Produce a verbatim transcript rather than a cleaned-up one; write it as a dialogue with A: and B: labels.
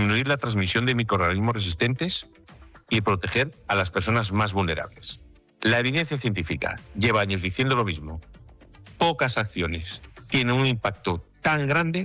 A: disminuir la transmisión de microorganismos resistentes y proteger a las personas más vulnerables. La evidencia científica lleva años diciendo lo mismo. Pocas acciones tienen un impacto tan grande